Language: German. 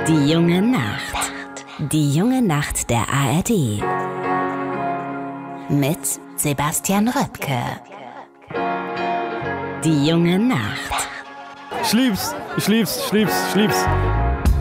Die junge Nacht. Die junge Nacht der ARD. Mit Sebastian Röpke. Die junge Nacht. Ich lieb's.